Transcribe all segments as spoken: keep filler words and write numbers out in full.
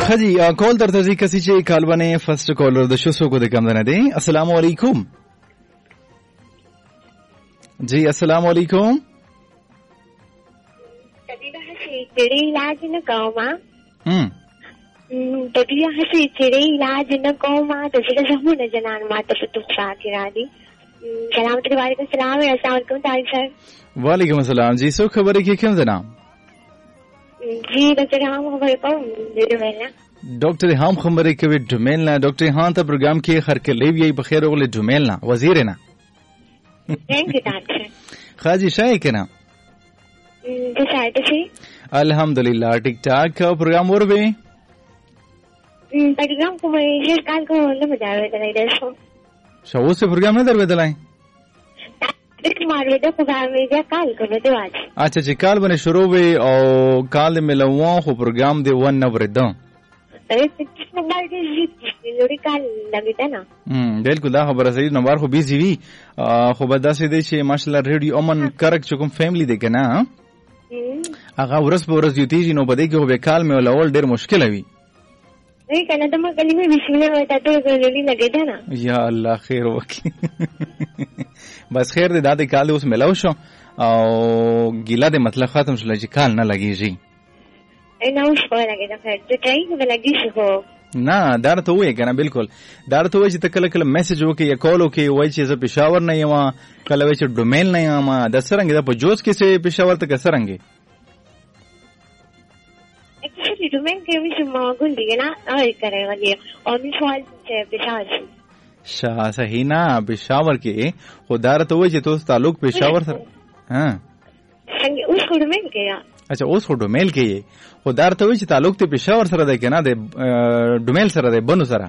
خجی کال در تزی کسی چې کالبانه فرست کالر د شوسو کو د کم نه دی. السلام علیکم. جی السلام علیکم. طبیعه هسي چړې علاج نه کوما هم طبیعه هسي چړې علاج نه کوما د څه زمونه جنان ماته په توخا کې را دي. سلام علیکم. السلام علیکم طارق سر. وعلیکم السلام. جی سو خبره کې کوم جناب؟ جی ډاکټر هم خبرې کوم ډیمل نه. ډاکټر هم خبرې کوي ډیمل نه. ډاکټر هان ته پروګرام کې خر کې لیوی په خیر اوغله ډیمل نه وزیر نه. ثانک یو ډاکټر. خاجي شای کنه. د سایت شي. الحمدلله ټیک ټاک پروګرام ور به. پروګرام کومه هیڅ کال کوم نه مداوي درای درسو. شو اوس پروګرام نه درو دلای. ماروي د پروګرام یې کال کومه دی واچ. اچھا چې کال باندې شروع وي او کال ملوان خو پروګرام دی ون نه ورده. ته څه نمبر دې لوري کال لګیدا نه. هم بالکل دا خبره صحیح نمبر خو بیزی وی خو به داسې دی چې ماشاءالله ریډیو امن کرک چکم فیملی دی کنه. هغه ورس په ورس یو تیجی نو بده کې به کال مې ولول ډیر مشکل وي. نه کنه ته ما کلمه بسمله وای ته لوري لګیدا نه. یا الله خیر وکي. بس خیر دې دا د کال اوس ملاو شو او ګیلا دې مطلب ختم شول چې کال نه لګیږي. نه اوس په لګیدا خیر ته ټای نه لګیږي خو نه درته وې کنه بالکل درته وې چې ته کله کله میسج وکي یا کال وکي وای چې زه پېښور نه یم کله وای چې ډومین نه یم د سرنګ د په جوز کې سه پېښور ته کسرنګ اکچولی ډومین کې مې ما ګوندې نه آی کرے ولې او مې سوال چې پېښور شاه صحیح نه پېښور کې خدای ته وای چې تاسو تعلق پېښور سره ها څنګه اوس ډومین کې یا اچھا اوس خو ډومیل کې خو دارته وی چې تعلق ته پېښور سره دی کنه د ډومیل سره دی بنو سره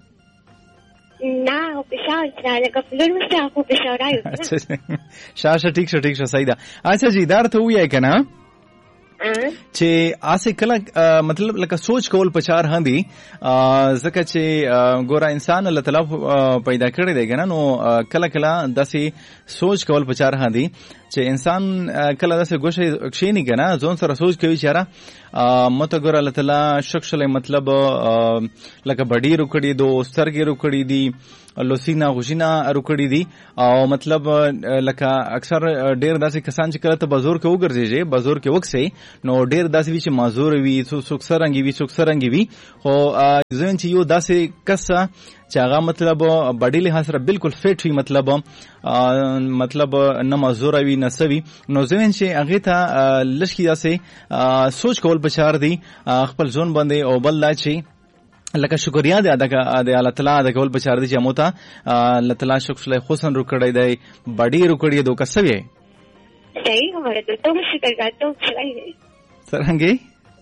نه پېښور سره لکه فلور مسته خو پېښور راځي اچھا شاشه ټیک شو ټیک شو صحیح ده. اچھا جی دارته وی کنه چې اسه کله مطلب لکه سوچ کول پچار هندي ځکه چې ګوره انسان الله تعالی پیدا کړی دی کنه نو کله کله داسې سوچ کول پچار هندي چې انسان کله داسې ګوشه کښینی کنه ځون سره سوچ کوي چې را مته ګوره الله تعالی شخصله مطلب لکه بډی روکړي دو سترګې روکړي دي لوسینا غوښینا روکړي دي او مطلب لکه اکثر ډیر داسې کسان چې کله ته بازور کې وګرځي بازور کې وکسي نو ډیر داسې وی چې مازور وي څوک سرنګي وي څوک سرنګي وي خو ځین چې یو داسې کسه چې هغه مطلب بډی له سره بالکل فټ وي مطلب مطلب نه مازور وي نه سوي نو ځین چې هغه ته لشکې داسې سوچ کول بچار دي خپل ځون باندې او بل لا چې لکه شکریا دې ادا د الله تعالی د کول بچار دي چې موتا الله تعالی شکر له حسن رکړی دی بډی رکړی دو کسوي صحیح هغه ته ته شکر غاټو صحیح سرنګي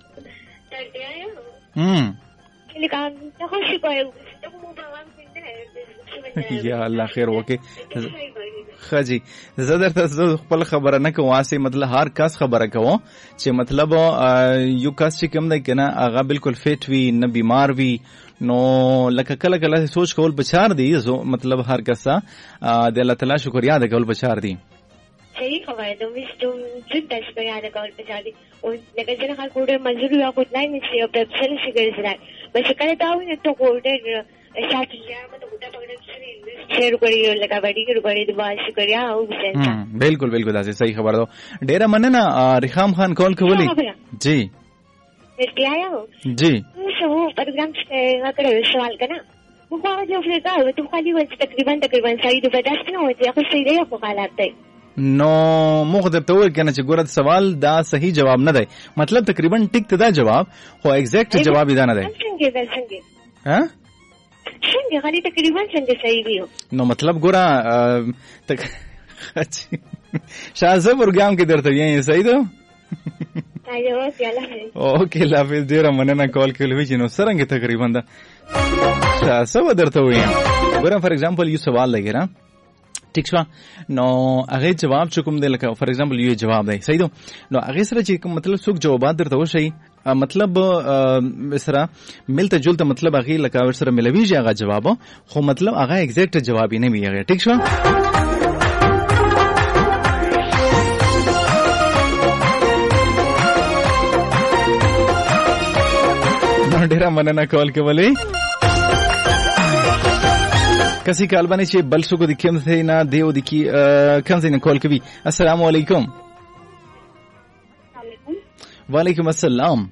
هم لکه ته خو شکر یا الله خیر وکي خجی زه درته خپل خبره نه کوم واسه مطلب هر کس خبره کوم چې مطلب یو کس چې کوم دی کنه هغه بالکل فټ وي نه بیمار وي نو لکه کله کله سوچ کول بچار دی مطلب هر کس د الله تعالی شکریا د کول بچار دی. صحیح خبره ده مې ستوم چې د شکریا د کول بچار دی او لکه څنګه خلک ډېر مزور یا خو نه نشي او په څه شي ګرځي بس کله دا ویني ته ګورډر شاته یا مته ګټه پکړې شیر کړی لکه باندې کړی د باندې شکریا او څنګه بالکل بالکل دا صحیح خبر ده. ډیره مننه ریحام خان کال کولی جی ارتیا جی شو پروګرام څخه کړو سوال کنه مو هغه جو فلټا و ته خالي و تقریبا تقریبا صحیح د بداست نه و چې خو صحیح دی خو حالات دی نو موږ د ته وایو کنه چې ګوره سوال دا صحیح جواب نه دی مطلب تقریبا ټیک ته دا جواب خو ایگزیکټ جواب دا نه دی څنګه څنګه ها څنګه غالي تقریبا څنګه صحیح دی نو مطلب ګوره تک شازه پروګرام کې درته یې صحیح ده اوکې لا فل ډیر مننه کال کولوي چې نو سرنګ تقریبا دا شازه درته وایم ګوره فار ایگزامپل یو سوال لګی را ٹھیک شو نو هغه جواب چکم دی لکه فار ایگزامپل یو جواب دی صحیح ده نو هغه سره چې مطلب څوک جوابات درته وشي مطلب سره ملته جلته مطلب هغه لکه ور سره ملويږي هغه جواب خو مطلب هغه ایگزیکټ جواب نه وي هغه ٹھیک شو. ډیره مننه کال کولې. کسی کال باندې چې بل څوک د کوم ځای نه دیو د کی کوم ځای نه کال کوي. السلام علیکم. وعلیکم السلام.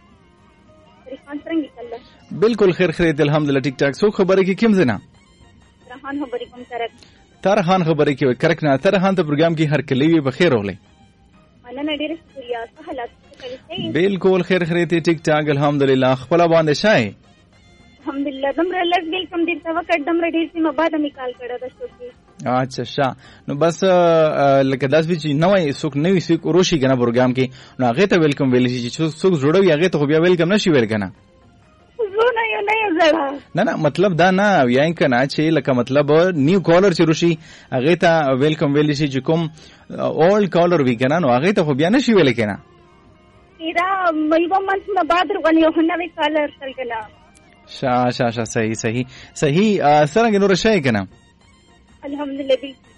بالکل خیر خیر الحمدلله ټیک ټاک. سو خبره کې کوم ځای نه؟ ترخان خبرې کوم کرک. ترخان خبرې کې کرک نه. ترخان ته پروګرام کې هر کلی وي بخیر اوغلی. مننه ډیره شکریہ. څه حالات کوي؟ بالکل خیر خیر ټیک ټاک الحمدلله. خپل باندې شای الحمدلله. دمره لږ ویلکم ډیر څه وخت دمره ډیر سیمه بعد میکال کړه د شوکی. اچھا شا نو بس لکه داس به چې نوې څوک نوې څوک روشي کنه پروګرام کې نو هغه ته ویلکم ویل شي چې څوک جوړوي هغه ته خو بیا ویلکم نشي ویل کنه. زونه یو نه یو زړه نه نه مطلب دا نه ویاین کنه چې لکه مطلب نیو کالر چې روشي هغه ته ویلکم ویل شي چې کوم اولډ کالر وی کنه نو هغه ته خو بیا نشي ویل کنه. دا مېو منځ نه بعد ورغلی یو نوې کالر تل کنه. شا شا شا صحیح صحیح صحیح. څنګه نور شای کنه؟ الحمدلله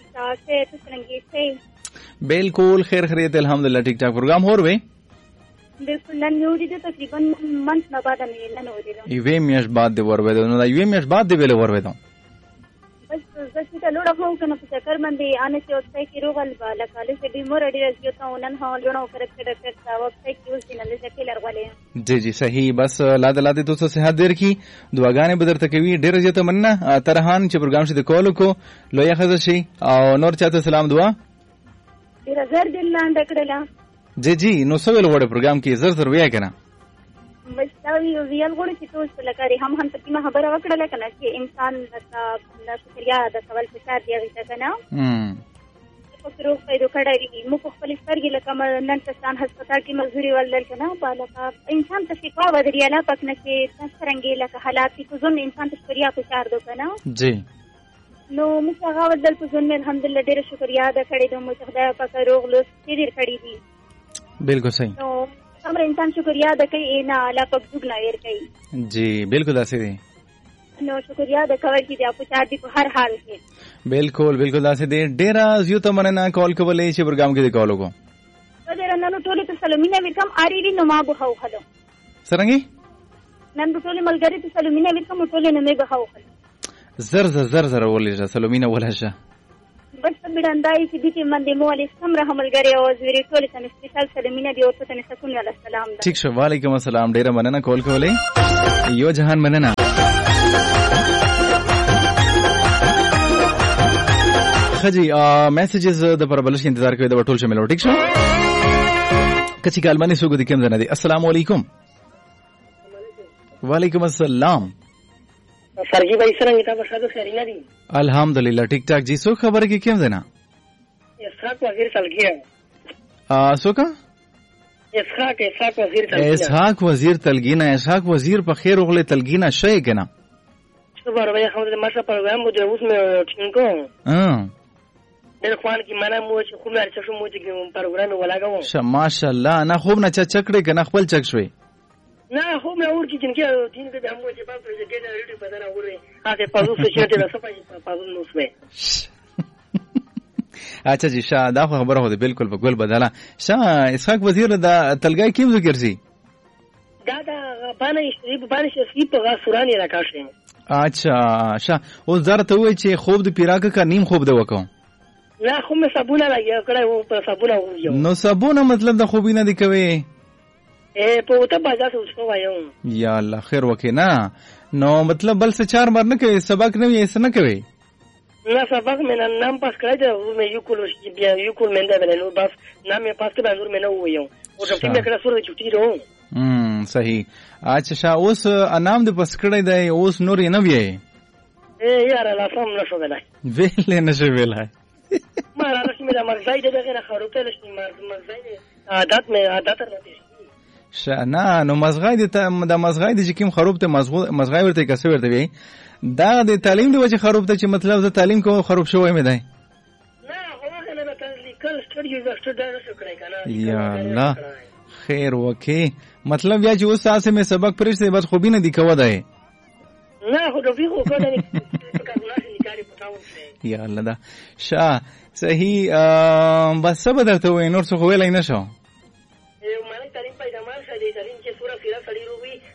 بالکل بالکل خیر خیریت الحمدلله ٹھیک ٹھاک. پروگرام ہو رہے بالکل نن یو دي تقریبا منځ نه بعد نه نه ودی یوې میاش بعد دی ور وېدو نو یوې میاش بعد دی ویل ور وېدو بس زه چې لوړه خو کنه په چکر باندې ان چې اوسه کې روغل بالا کالج دې مور اډی راځي ته نن هو لونو کرک کرک تا وخت کې اوس نه لږه کې لرغلې. جی جی صحیح. بس لاده لاده دوستو صحت دیر کی دعاګانې بدر تکوي ډیر زیاته مننه. ترهان چې پروګرام شته کولو کو لویا خزه شي او نور چاته سلام دعا ډیر زر دل لاندې کړلا. جی جی نو سوال وړ پروګرام کې زر زر ویا کنه بس دا یو ویل غوړي چې تاسو لکه هم هم تکي ما خبره وکړه کنه چې انسان د شکریا د سوال فشار دی غوښته کنه هم په روغ پیدا کړی مو په خپل سترګې لکه نن ستان هسپتال کې مزوري ولل کنه بالکه انسان ته شفا ودري اله پکنه چې څنګه لکه حالات کې ځون انسان ته شکریا فشار دو کنه. جی نو موږ هغه ودل په ځون الحمدلله ډېر شکریا ده کړی دوه مو خدای پاک روغ لوس ډېر کړی دي. بالکل صحیح. نو امر انسان شکریا ده کوي نه الله پاک دغنا ور کوي. جی بالکل اسې دي. نو شکریا ده کوي چې په چار دي په هر حال کې. بالکل بالکل اسې دي. ډیر زیو ته مننه کال کولې چې پروګرام کې د کالو کو. ډیر نن ټول ته سلامینه وکم اړیری نو ما به هو خلو. سرنګي نن ټول ملګری ته سلامینه وکم ټول نه مې به هو خلو. زر زر زر زر ولې سلامینه ولشه. بس بیرندای چې دې باندې مو علی سم رحم الګری او زویری ټول ته سپیشل سلامینه دی او ته نه سکون علی السلام. ٹھیک شو. وعلیکم السلام. ډیر مننه کال کولې. یو جهان مننه. خجی میسیجز د پر بلش انتظار کوي د ټول شامل. ٹھیک شو. کچې کال باندې سوګو د کوم ځای نه دی. السلام علیکم. وعلیکم السلام. فرجی بھائی سره تا بشادو خیرینه دي الحمدلله ټیک ټاک. جی سو خبره کې کوم دینا اسحاق وزیر تلګیا ا سو کا اسحاق اسحاق وزیر تلګیا اسحاق وزیر تلګینا. اسحاق وزیر په خیر اوغله تلګینا شای کنه صبر بھائی خو ما سره پروګرام مو د اوس مې ټینګو ها د خوان کی معنا مو چې خو مې ارچ شو مو چې پروګرام ولاګو ش ماشاءالله. نه خوب نه چا چکړې کنه خپل چک شوي نه خو مې اور کې چې دین کې هم چې په پروژه کې د ریډي بدل اوري هغه په اوسه چې ته څه پای په اوسه نو سمه. اچھا جی شاه دا خبره هو بالکل په ګل بدله. شاه اسحاق وزیر دا تلګای کیم ذکر سي دا دا باندې شریف باندې شریف په غاسورانی راکاشه. اچھا شاه اوس درته وای چې خوب د پیراکه کا نیم خوب د وکم نه خو مې صابونه لګیا کړه او په صابونه وځو نو صابونه مطلب د خوبینه دی کوي اے په ته بازار څه وښو وایو یا الله خیر وکي نه نو مطلب بل څه چار مر نه کوي سبق نه یې څه نه کوي نه سبق مې نام پاس کړی دی مې یو کول شي بیا یو کول مې نه بل نو بس نام مې پاس کړی نور مې نه وایو او چې مې کړه سورې چټي رو هم صحیح. اچھا شاه اوس انام د پاس کړی دی اوس نور یې نه وایي اے یار لا سم نشو ویلای ویل نه شو ویلای ما راځي مې د مرزای دغه خروته لشي مرزای عادت مې عادت نه نه نو مزغای د د مزغای د کوم خروب ته مزغای ورته کسه ورته وي دا د تعلیم دی چې خروب ته چې مطلب زه تعلیم کوم خروب شوی مې دی نه هغه نه به لیکل سټډي یو سټډي شو کړی کنه یا الله خیر وکي مطلب یا چې اوس تاسو مې سبق پرېښته بس خوبي نه دی کوه دی نه خو دوی خو کړه نه کاری پټاو یا الله دا شاه صحیح بس سبا درته وای نور څه ویلای نشو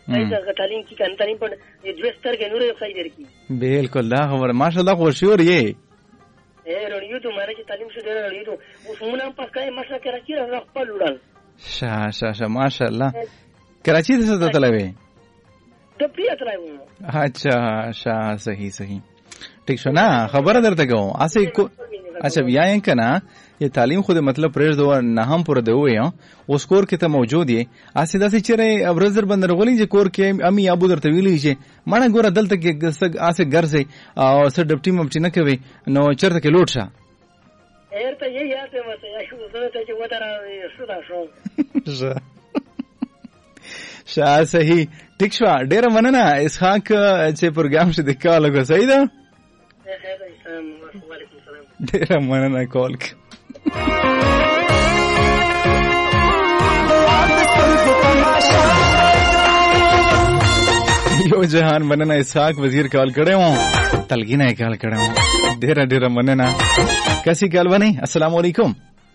دا تعلیم کی کان تعلیم په دوستر کې نور ځای درکې بالکل دا خبر ماشاءالله خو شور یې اے رڼیو ته ماره چې تعلیم شو درې رڼیو ته اوس مونږ هم پس کای ماشاءالله کراچي را خپل وړل شا شا شا ماشاءالله کراچي ته څه تلوي د پیا تلوي اچھا شا صحیح صحیح ٹھیک شو نا خبر درته کوم اسه کو اچھا بیا یې کنا یہ تعلیم خود مطلب پرېږ دو نه هم پر دی وې اوس کور کې ته موجود یې اسه داسې چیرې ابرزر بندر غولې چې کور کې امي ابو درته ویلې چې مړه ګوره دلته کې اسه ګرځي او سر ډپټي مپټي نه کوي نو چرته کې لوټ شه ارته یې یاته مته یو زه ته چې وته شو دا شو شا صحیح ټیک شو ډېر مننه اسحاق چې پروګرام شې د کال غو صحیح ده ډېر مننه کال یو جهان مننه اسحاق وزیر کال کړه و تلګینه کال کړه و ډېر ډېر مننه کسي کال ونی السلام علیکم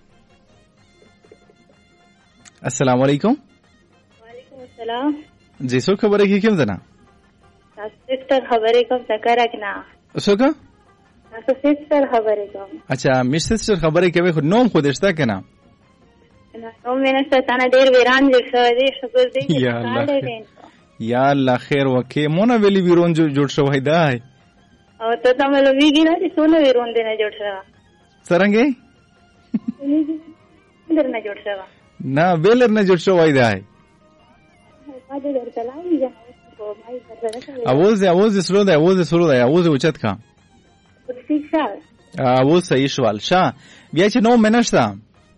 السلام علیکم وعلیکم السلام جی څو خبره کی کوم دنا تاسو ستر خبره کوم څنګه راکنه څه کا تاسو ستر خبره کوم اچھا مشته ستر خبره کوي خو نوم خو دشته کنه نو مینه ستانه ډیر ویران دي شوی شکر دې یا الله یا الله خیر وکي مونږ ویلی ویرون جوړ شوی دی او ته تمه لویږي نه چې څونه ویرون دي نه جوړ شوی څنګه در نه جوړ شوی نه ویلر نه جوړ شوی دی اواز اواز سلو دی اواز سلو دی اواز اوچت کا اواز صحیح شوال شا بیا چې نو منشتا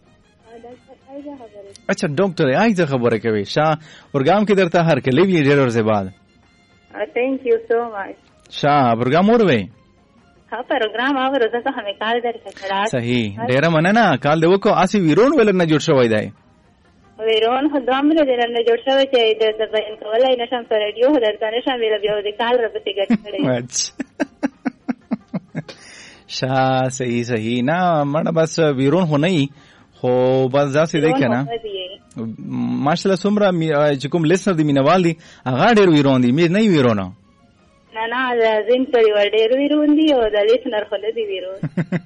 اچھا ډاکټر ایزه خبره کوي شا پروګرام کې درته هر کله وی ډیر ورځې بعد ثانک یو سو مچ شا پروګرام اوروي ها پروګرام اوره زه هم کال درکړه صحیح ډیر مننه کال دی وکړو اسی ویرون ول نه جوړ شوی دی ویرون خو دومره دې نه جوړ شوی چې د بیان کولای نشم پر رادیو درته نشم ویل بیا د کال رپټی ګټړې شا صحیح صحیح نه مړه بس ویرون هو نه خو بس ځاسې دی کنه ماشاءالله سمره چې کوم لسنر دی مینوال دی هغه ډیر ویرون دی مې نه ویرونه نه نه زین پریوار ډیر ویرون دی او د لسنر خو نه دی ویرون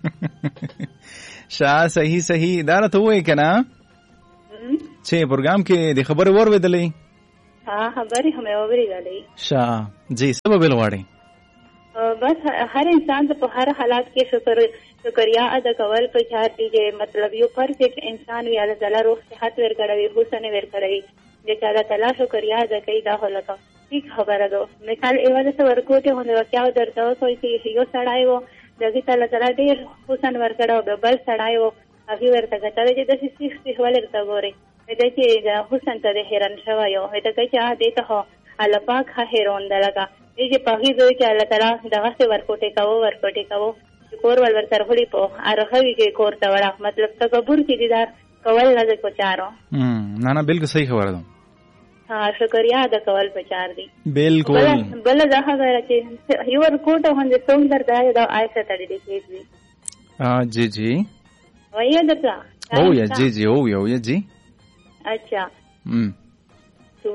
شا صحیح صحیح دا راته وای کنه چې پروګرام کې د خبرې ور ودلې ها خبرې هم اورېدلې شا جی سبب ولواړي بس هر انسان په هر حالات کې شکر شکریا ادا کول په چار دي چې مطلب یو پرفیکټ انسان وي الله تعالی روح صحت ورکړي حسن ورکړي چې الله تعالی شکریا ادا کوي دا هلکه ٹھیک خبره ده مثال ایواله څو ورکوټه هونه واقعا درته وایي چې یو سړی وو دغه تعالی تعالی ډیر حسن ورکړو بل سړی وو هغه ورته کتل چې د سیس سیس ولرته ګوري دا چې د حسن ته حیران شوی یو دا چې ا دې ته الله پاک هیرون دلګه چې په هغه ځای کې الله تعالی دغه څه ورکوټه کاوه ورکوټه کاوه کور ول ورته هولي په ارخوي کې کور ته وړه مطلب تکبر کې دیدار کول نه کو چارو نه نه بالکل صحیح خبره ده ها شکریا ادا کول په چار دي بالکل بل دا هغه چې یو ورکوټه باندې څوم درته دا آیسه تړي دي کېږي ها جی جی وایي درته او یا جی جی او یا جی اچھا هم